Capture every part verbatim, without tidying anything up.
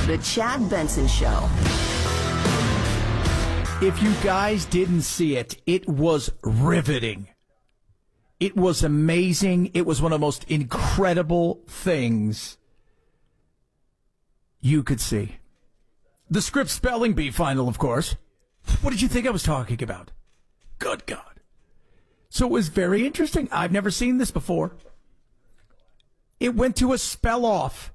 The Chad Benson Show. If you guys didn't see it, it was riveting. It was amazing. It was one of the most incredible things you could see. The Scripps Spelling Bee final, of course. What did you think I was talking about? Good God. So it was very interesting. I've never seen this before. It went to a spell off.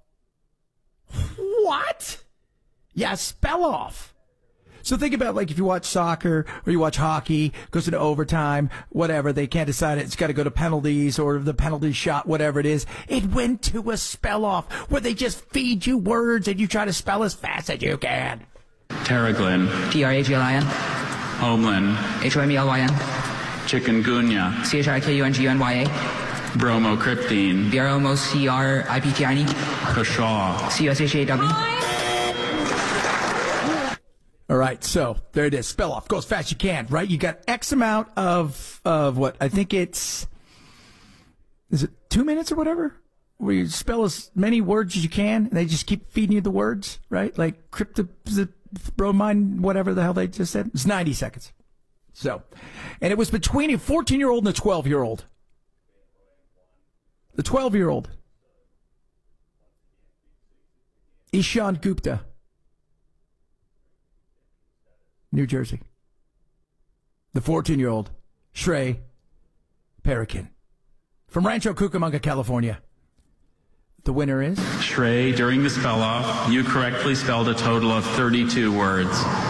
What? Yeah, spell off. So think about, like, if you watch soccer or you watch hockey, goes into overtime, whatever, they can't decide it. It's got to go to penalties or the penalty shot, whatever it is. It went to a spell off where they just feed you words and you try to spell as fast as you can. Terraglin. T R A G L I N. Homeland. H O M E L Y N. Chikungunya. C H I K U N G U N Y A. Bromocriptine. B R O M O C R I P T I N E. Kashaw. C U S H A W. All right, so there it is. Spell off. Go as fast as you can, right? You got X amount of, of what? I think it's, is it two minutes or whatever? Where you spell as many words as you can, and they just keep feeding you the words, right? Like cryptobromine, whatever the hell they just said. It's ninety seconds. So, and it was between a fourteen-year-old and a twelve-year-old. The twelve-year-old, Ishan Gupta, New Jersey. The fourteen-year-old, Shrey Perikin, from Rancho Cucamonga, California. The winner is? Shrey, during the spell-off, you correctly spelled a total of thirty-two words.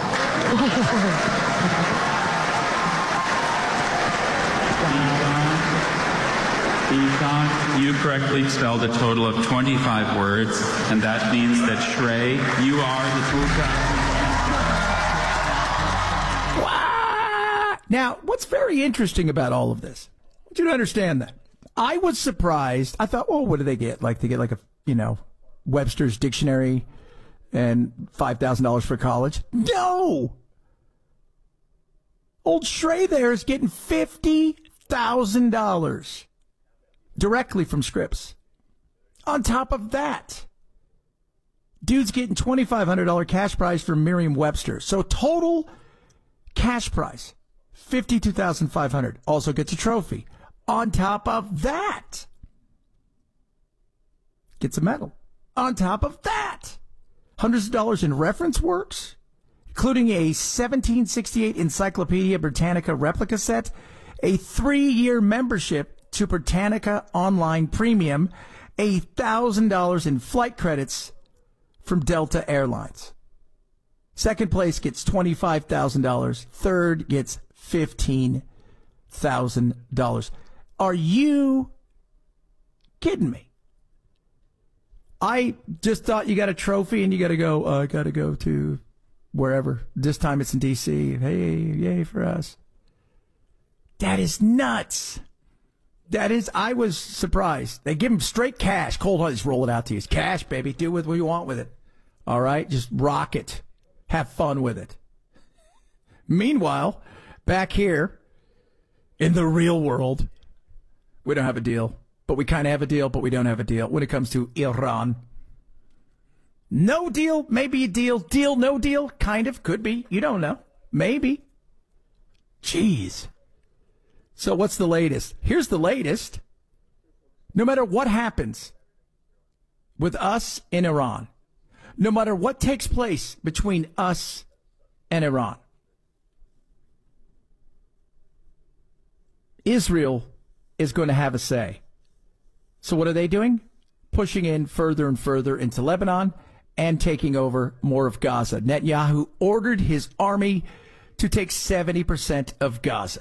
Ethan, you correctly spelled a total of twenty-five words, and that means that Shrey, you are the two thousand. Now, what's very interesting about all of this, I want you to understand that. I was surprised. I thought, well, what do they get? Like, they get like a, you know, Webster's dictionary and five thousand dollars for college? No! Old Shrey there is getting fifty thousand dollars directly from Scripps. On top of that, dude's getting twenty-five hundred dollars cash prize from Merriam-Webster. So total cash prize, fifty-two thousand five hundred dollars. Also gets a trophy. On top of that, gets a medal. On top of that, hundreds of dollars in reference works, including a seventeen sixty-eight Encyclopedia Britannica replica set, a three-year membership to Britannica Online Premium, a thousand dollars in flight credits from Delta Airlines. Second place gets twenty-five thousand dollars. Third gets fifteen thousand dollars. Are you kidding me? I just thought you got a trophy and you got to go, uh, got to go to wherever. This time it's in D C. Hey, yay for us. That is nuts. That is, I was surprised. They give him straight cash. Cold hard, just roll it out to you. It's cash, baby. Do with what you want with it. All right? Just rock it. Have fun with it. Meanwhile, back here in the real world, we don't have a deal. But we kind of have a deal, but we don't have a deal when it comes to Iran. No deal, maybe a deal. Deal, no deal, kind of, could be. You don't know. Maybe. Jeez. So what's the latest? Here's the latest. No matter what happens with us in Iran, no matter what takes place between us and Iran, Israel is going to have a say. So what are they doing? Pushing in further and further into Lebanon and taking over more of Gaza. Netanyahu ordered his army to take seventy percent of Gaza.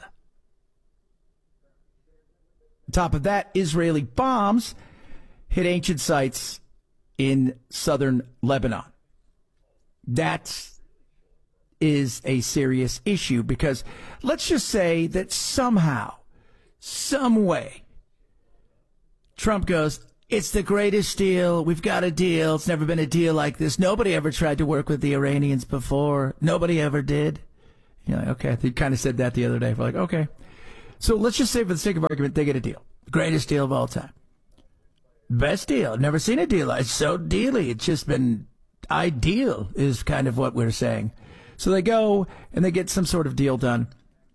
On top of that, Israeli bombs hit ancient sites in southern Lebanon. That is a serious issue because let's just say that somehow, some way, Trump goes, it's the greatest deal. We've got a deal. It's never been a deal like this. Nobody ever tried to work with the Iranians before. Nobody ever did. You're like, okay. They kind of said that the other day. We're like, okay. So let's just say for the sake of argument, they get a deal. Greatest deal of all time. Best deal. Never seen a deal. It's so dealy. It's just been ideal is kind of what we're saying. So they go and they get some sort of deal done.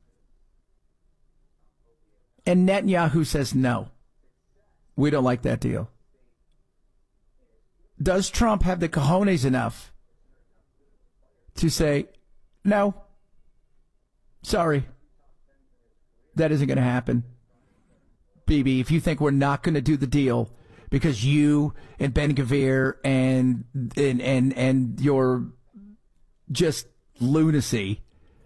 And Netanyahu says, no, we don't like that deal. Does Trump have the cojones enough to say, no, sorry, that isn't going to happen? Bibi, if you think we're not going to do the deal because you and Ben Gvir and, and, and, and your just lunacy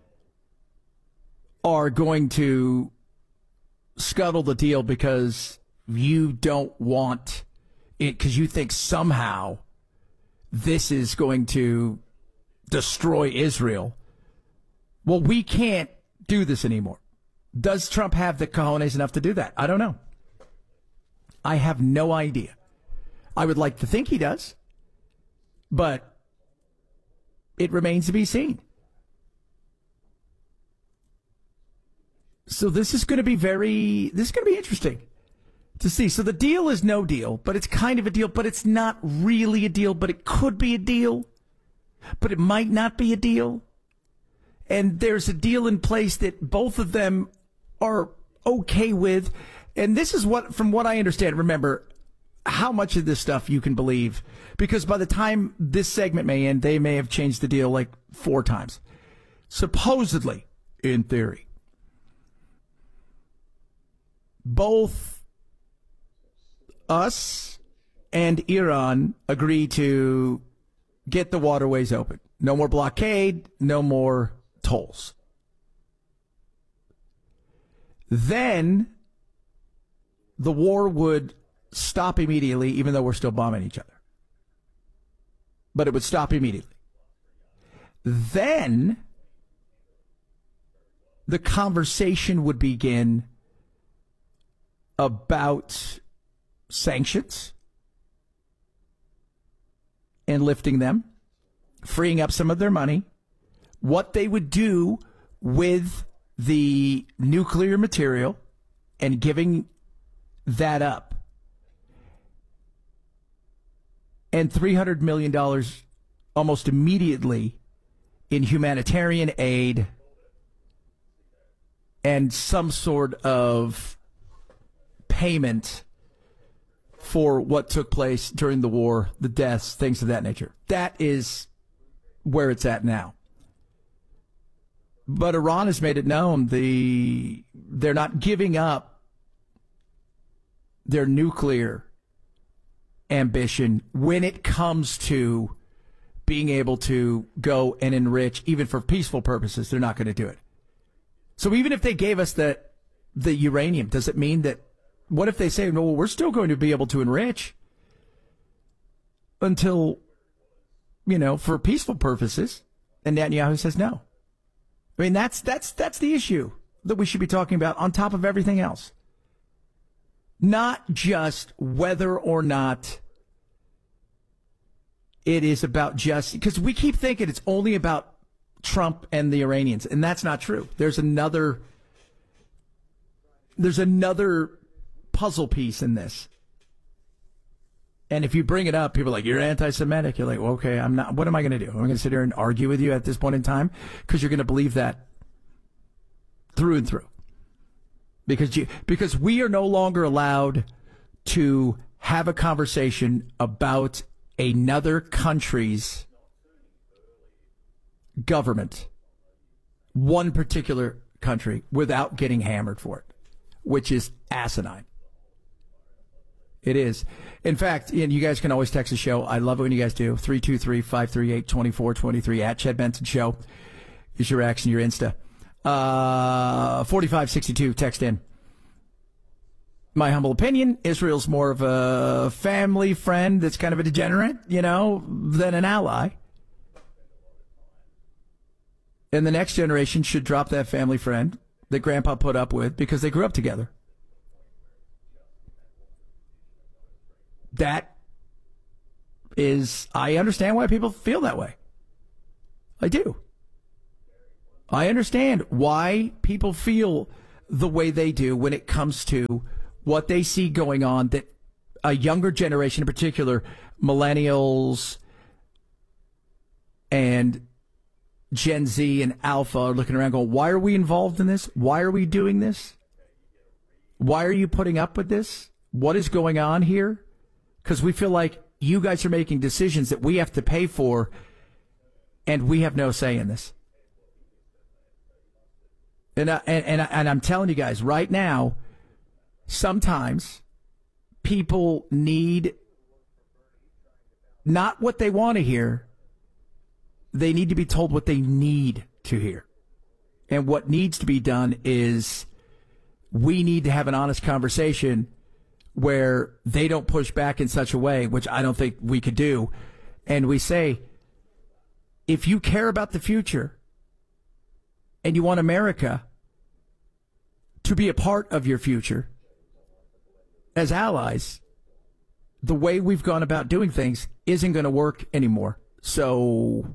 are going to scuttle the deal because you don't want it, because you think somehow this is going to destroy Israel. Well, we can't do this anymore. Does Trump have the cojones enough to do that? I don't know. I have no idea. I would like to think he does, but it remains to be seen. So this is going to be very, this is going to be interesting to see. So the deal is no deal, but it's kind of a deal, but it's not really a deal, but it could be a deal, but it might not be a deal. And there's a deal in place that both of them are okay with. And this is what, from what I understand, remember how much of this stuff you can believe, because by the time this segment may end, they may have changed the deal like four times. Supposedly, in theory, both us and Iran agree to get the waterways open. No more blockade, no more tolls. Then the war would stop immediately, even though we're still bombing each other. But it would stop immediately. Then the conversation would begin about sanctions and lifting them, freeing up some of their money, what they would do with the nuclear material and giving that up. And three hundred million dollars almost immediately in humanitarian aid and some sort of payment for what took place during the war, the deaths, things of that nature. That is where it's at now. But Iran has made it known the they're not giving up their nuclear ambition when it comes to being able to go and enrich, even for peaceful purposes. They're not going to do it. So even if they gave us the the uranium, does it mean that, what if they say, no, well, we're still going to be able to enrich until, you know, for peaceful purposes? And Netanyahu says no. I mean, that's that's that's the issue that we should be talking about on top of everything else. Not just whether or not it is about just, because we keep thinking it's only about Trump and the Iranians, and that's not true. There's another there's another puzzle piece in this. And if you bring it up, people are like, you're anti-Semitic. You're like, well, okay, I'm not. What am I going to do? I'm going to sit here and argue with you at this point in time because you're going to believe that through and through. Because you, because we are no longer allowed to have a conversation about another country's government, one particular country, without getting hammered for it, which is asinine. It is. In fact, and you guys can always text the show. I love it when you guys do. three two three, five three eight, two four two three at Chad Benson Show. Is your reaction, your Insta. Uh, forty-five sixty-two, text in. My humble opinion, Israel's more of a family friend that's kind of a degenerate, you know, than an ally. And the next generation should drop that family friend that Grandpa put up with because they grew up together. That is, I understand why people feel that way. I do. I understand why people feel the way they do when it comes to what they see going on, that a younger generation, in particular, millennials, And Gen Z and Alpha are looking around going, why are we involved in this? Why are we doing this? Why are you putting up with this? What is going on here? Because we feel like you guys are making decisions that we have to pay for, and we have no say in this. And, I, and, and, I, and I'm telling you guys right now, sometimes people need not what they want to hear. They need to be told what they need to hear. And what needs to be done is we need to have an honest conversation where they don't push back in such a way, which I don't think we could do. And we say, if you care about the future and you want America to be a part of your future as allies, the way we've gone about doing things isn't going to work anymore. So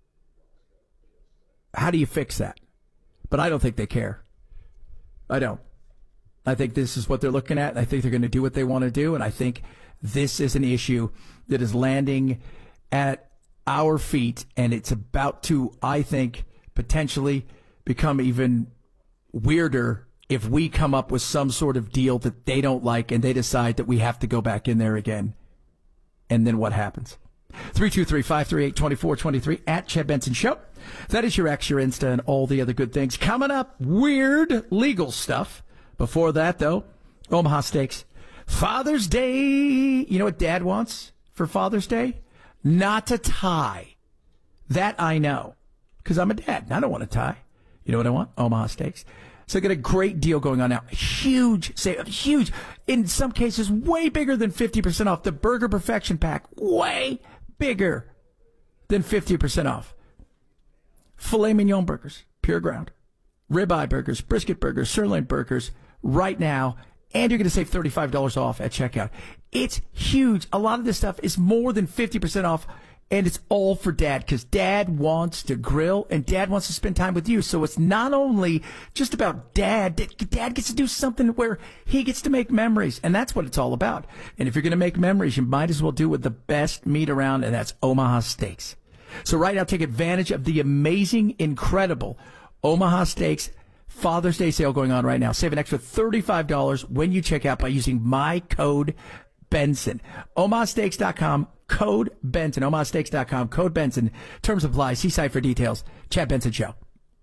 how do you fix that? But I don't think they care. I don't. I think this is what they're looking at. I think they're going to do what they want to do. And I think this is an issue that is landing at our feet. And it's about to, I think, potentially become even weirder if we come up with some sort of deal that they don't like and they decide that we have to go back in there again. And then what happens? three two three, five three eight, two four two three at Chad Benson Show. That is your X, your Insta, and all the other good things. Coming up, weird legal stuff. Before that, though, Omaha Steaks. Father's Day. You know what Dad wants for Father's Day? Not a tie. That I know. Because I'm a dad. And I don't want a tie. You know what I want? Omaha Steaks. So I got a great deal going on now. Huge save. Huge. In some cases, way bigger than fifty percent off. The Burger Perfection Pack. Way bigger than fifty percent off. Filet mignon burgers. Pure ground. Ribeye burgers. Brisket burgers. Sirloin burgers. Right now, and you're going to save thirty-five dollars off at checkout. It's huge. A lot of this stuff is more than fifty percent off, and it's all for Dad, because Dad wants to grill, and Dad wants to spend time with you. So it's not only just about Dad. Dad gets to do something where he gets to make memories, and that's what it's all about. And if you're going to make memories, you might as well do it with the best meat around, and that's Omaha Steaks. So right now, take advantage of the amazing, incredible Omaha Steaks Father's Day sale going on right now. Save an extra thirty-five dollars when you check out by using my code Benson. Omaha Steaks dot com, code Benson. Omaha Steaks dot com, code Benson. Terms apply. See site for details. Chad Benson Show.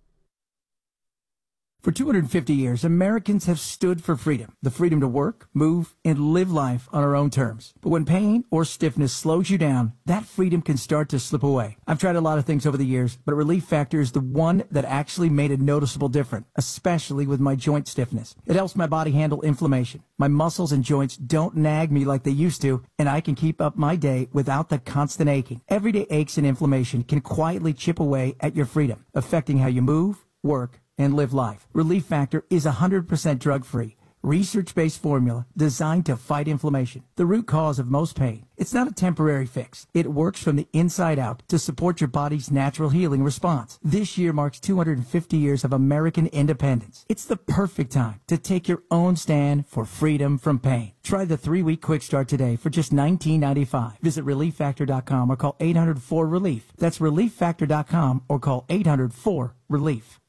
For two hundred fifty years, Americans have stood for freedom. The freedom to work, move, and live life on our own terms. But when pain or stiffness slows you down, that freedom can start to slip away. I've tried a lot of things over the years, but Relief Factor is the one that actually made a noticeable difference, especially with my joint stiffness. It helps my body handle inflammation. My muscles and joints don't nag me like they used to, and I can keep up my day without the constant aching. Everyday aches and inflammation can quietly chip away at your freedom, affecting how you move, work, and live life. Relief Factor is one hundred percent drug-free, research-based formula designed to fight inflammation, the root cause of most pain. It's not a temporary fix. It works from the inside out to support your body's natural healing response. This year marks two hundred fifty years of American independence. It's the perfect time to take your own stand for freedom from pain. Try the three-week quick start today for just nineteen ninety-five. Visit relief factor dot com or call eight hundred four relief. That's relief factor dot com or call eight hundred four relief.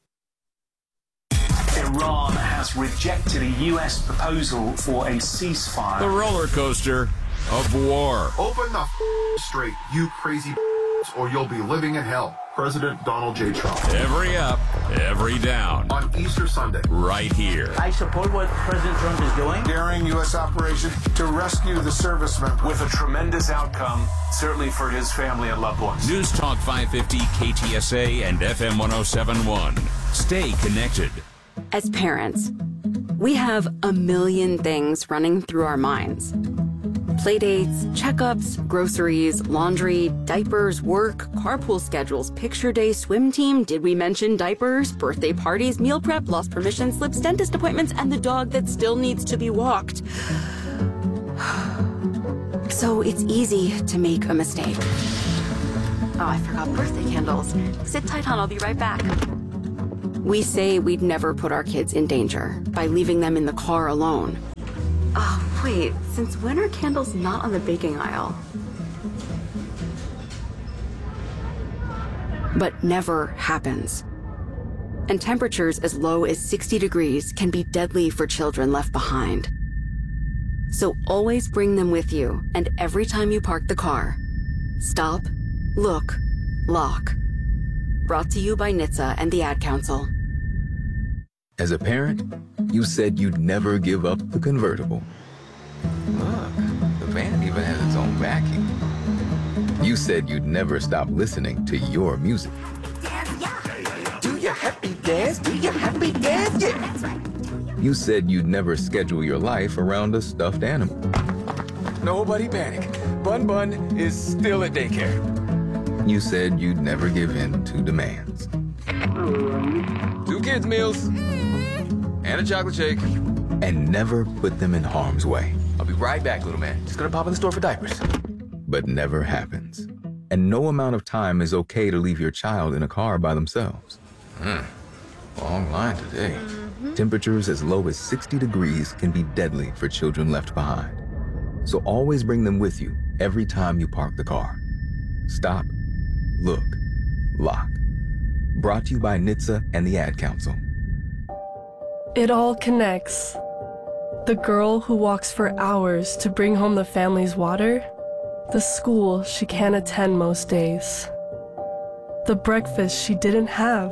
Iran has rejected a U S proposal for a ceasefire. The roller coaster of war. Open the f- straight, you crazy or you'll be living in hell. President Donald J. Trump. Every up, every down. On Easter Sunday. Right here. I support what President Trump is doing. Daring U S operation to rescue the servicemen. With a tremendous outcome, certainly for his family and loved ones. News Talk five fifty, K T S A, and F M one oh seven point one. Stay connected. As parents, we have a million things running through our minds. Playdates, checkups, groceries, laundry, diapers, work, carpool schedules, picture day, swim team, did we mention diapers, birthday parties, meal prep, lost permission slips, dentist appointments, and the dog that still needs to be walked. So it's easy to make a mistake. Oh, I forgot birthday candles. Sit tight, hon, I'll be right back. We say we'd never put our kids in danger by leaving them in the car alone. Oh, wait, since when are candles not on the baking aisle? but never happens. And temperatures as low as sixty degrees can be deadly for children left behind. So always bring them with you, and every time you park the car, stop, look, lock. Brought to you by N H T S A and the Ad Council. As a parent, you said you'd never give up the convertible. Look, the van even has its own vacuum. You said you'd never stop listening to your music. Do your happy dance, do your happy dance, yeah. You said you'd never schedule your life around a stuffed animal. Nobody panic. Bun Bun is still at daycare. You said you'd never give in to demands. Two kids' meals and a chocolate shake, and never put them in harm's way. I'll be right back, little man. Just gonna pop in the store for diapers. But never happens. And no amount of time is okay to leave your child in a car by themselves. Hmm. Long line today. Mm-hmm. Temperatures as low as sixty degrees can be deadly for children left behind. So always bring them with you every time you park the car. Stop, look, lock. Brought to you by N H T S A and the Ad Council. It all connects. The girl who walks for hours to bring home the family's water, the school she can't attend most days, the breakfast she didn't have,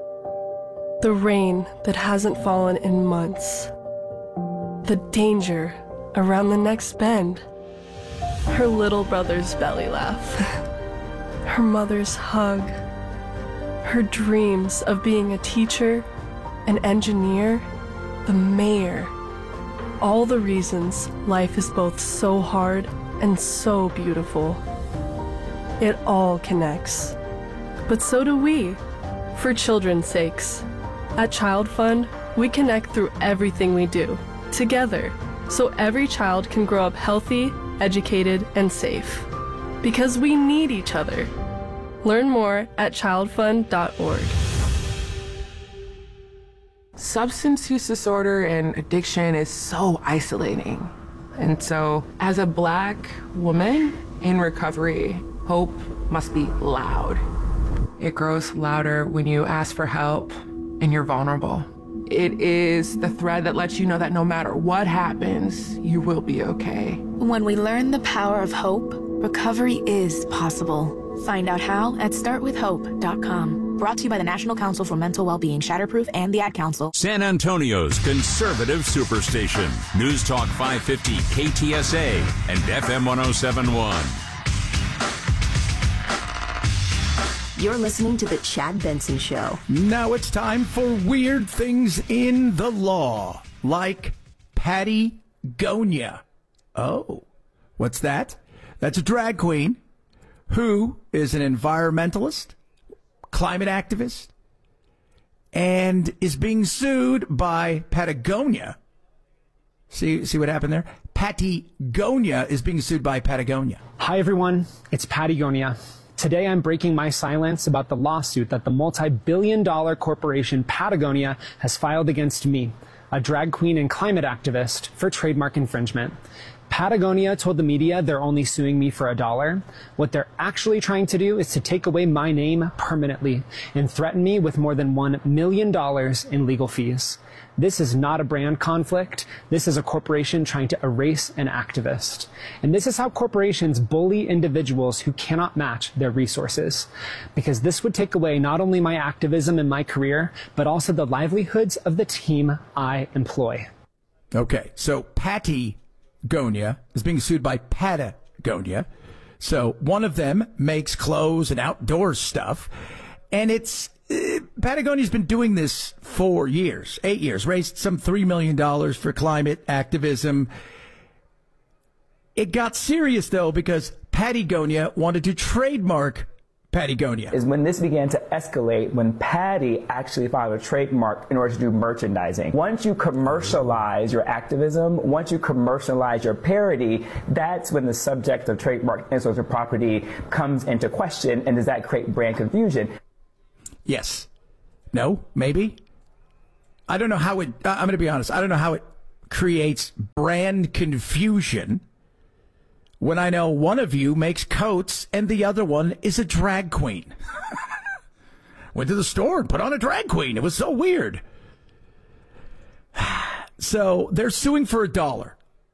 the rain that hasn't fallen in months, the danger around the next bend, her little brother's belly laugh, her mother's hug, her dreams of being a teacher, an engineer, the mayor. All the reasons life is both so hard and so beautiful. It all connects. But so do we, for children's sakes. At Child Fund, we connect through everything we do, together, so every child can grow up healthy, educated, and safe. Because we need each other. Learn more at child fund dot org. Substance use disorder and addiction is so isolating. And so, as a Black woman in recovery, hope must be loud. It grows louder when you ask for help and you're vulnerable. It is the thread that lets you know that no matter what happens, you will be okay. When we learn the power of hope, recovery is possible. Find out how at start with hope dot com. Brought to you by the National Council for Mental Wellbeing, Shatterproof, and the Ad Council. San Antonio's conservative superstation. News Talk five fifty K T S A and F M one oh seven point one. You're listening to The Chad Benson Show. Now it's time for weird things in the law, like Patagonia. Oh, what's that? That's a drag queen who is an environmentalist, climate activist, and is being sued by Patagonia. See, see what happened there? Patagonia is being sued by Patagonia. Hi, everyone. It's Patagonia. Today, I'm breaking my silence about the lawsuit that the multi-billion dollar corporation Patagonia has filed against me, a drag queen and climate activist, for trademark infringement. Patagonia told the media they're only suing me for a dollar. What they're actually trying to do is to take away my name permanently and threaten me with more than one million dollars in legal fees. This is not a brand conflict. This is a corporation trying to erase an activist. And this is how corporations bully individuals who cannot match their resources. Because this would take away not only my activism and my career, but also the livelihoods of the team I employ. Okay, so Patagonia is being sued by Patagonia. So one of them makes clothes and outdoor stuff, and it's uh, Patagonia's been doing this for years, eight years, raised some three million dollars for climate activism. It got serious, though, because Patagonia wanted to trademark Patagonia. Is when this began to escalate, when Patty actually filed a trademark in order to do merchandising. Once you commercialize your activism, once you commercialize your parody, that's when the subject of trademark intellectual property comes into question, and does that create brand confusion? Yes. No? Maybe? I don't know how it, I'm going to be honest, I don't know how it creates brand confusion when I know one of you makes coats and the other one is a drag queen. Went to the store and put on a drag queen. It was so weird. So they're suing for a dollar.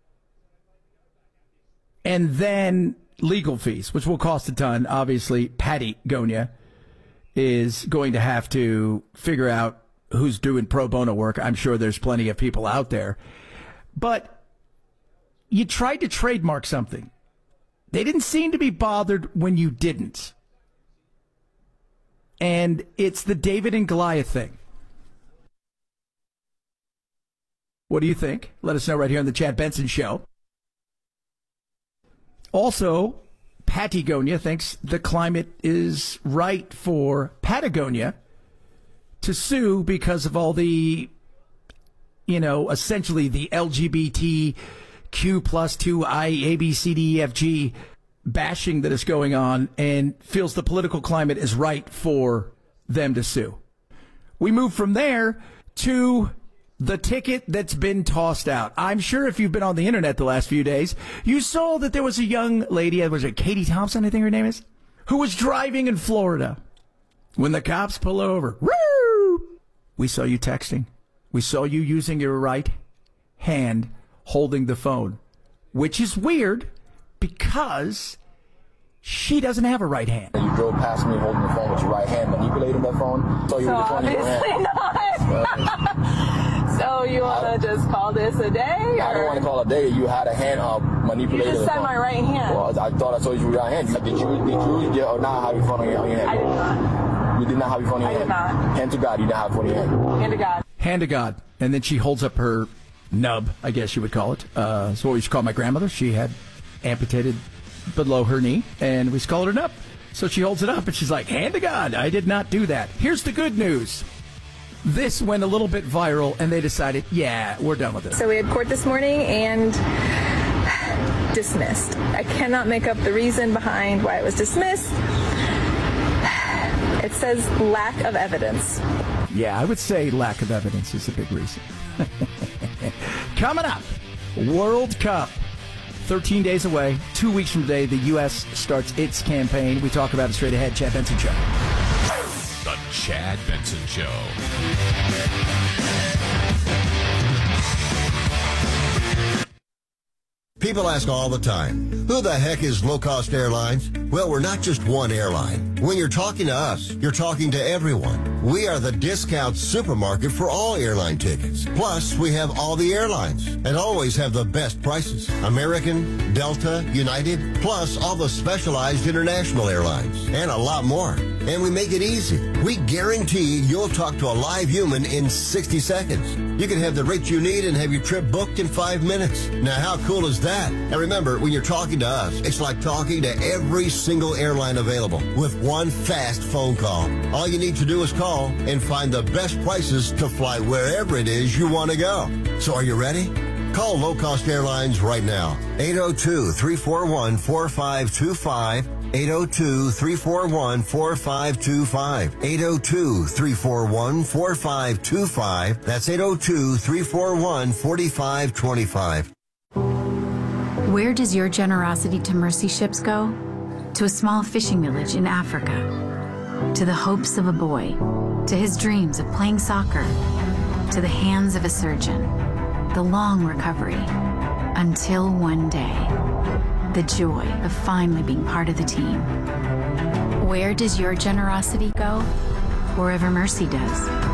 And then legal fees, which will cost a ton. Obviously, Patty Gonia is going to have to figure out who's doing pro bono work. I'm sure there's plenty of people out there. But you tried to trademark something. They didn't seem to be bothered when you didn't. And it's the David and Goliath thing. What do you think? Let us know right here on the Chad Benson Show. Also, Patagonia thinks the climate is right for Patagonia to sue because of all the, you know, essentially the L G B T Q plus two I A B C D E F G bashing that is going on, and feels the political climate is right for them to sue. We move from there to the ticket that's been tossed out. I'm sure if you've been on the internet the last few days, you saw that there was a young lady, was it Katie Thompson, I think her name is, who was driving in Florida. When the cops pull over, woo! We saw you texting. We saw you using your right hand holding the phone, which is weird because she doesn't have a right hand. You drove past me holding the phone with your right hand, manipulating that phone. So you so were the phone in your hand. Not. So you want to just call this a day? Or? I don't want to call it a day. You had a hand uh, manipulated. You just said my right hand. Well, I thought I told you your right hand. Did you, did you did or not have your phone on your, on your hand? I did not. You did not have your phone in your I hand? I did not. Hand to God, you didn't have your phone in your hand. Hand to God. Hand to God. And then she holds up her nub, I guess you would call it. Uh, that's what we used to call my grandmother. She had amputated below her knee, and we used to call it her nub. So she holds it up, and she's like, hand to God, I did not do that. Here's the good news. This went a little bit viral, and they decided, yeah, we're done with it. So we had court this morning, and dismissed. I cannot make up the reason behind why it was dismissed. It says lack of evidence. Yeah, I would say lack of evidence is a big reason. Coming up, World Cup. thirteen days away, two weeks from today, the U S starts its campaign. We talk about it straight ahead. Chad Benson Show. The Chad Benson Show. People ask all the time, who the heck is Low Cost Airlines? Well, we're not just one airline. When you're talking to us, you're talking to everyone. We are the discount supermarket for all airline tickets. Plus, we have all the airlines and always have the best prices. American, Delta, United, plus all the specialized international airlines and a lot more. And we make it easy. We guarantee you'll talk to a live human in sixty seconds. You can have the rate you need and have your trip booked in five minutes. Now, how cool is that? And remember, when you're talking to us, it's like talking to every single airline available with one fast phone call. All you need to do is call and find the best prices to fly wherever it is you want to go. So are you ready? Call Low Cost Airlines right now. eight oh two, three four one, four five two five. eight oh two, three four one, four five two five. eight oh two, three four one, four five two five. That's eight oh two, three four one, four five two five. Where does your generosity to mercy ships go? To a small fishing village in Africa. To the hopes of a boy. To his dreams of playing soccer. To the hands of a surgeon. The long recovery. Until one day. The joy of finally being part of the team. Where does your generosity go? Wherever mercy does.